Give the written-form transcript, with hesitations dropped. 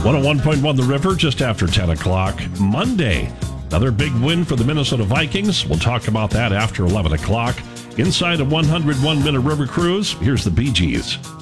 101.1 The River, just after 10 o'clock. Monday, another big win for the Minnesota Vikings. We'll talk about that after 11 o'clock. Inside a 101-minute river cruise, here's the Bee Gees.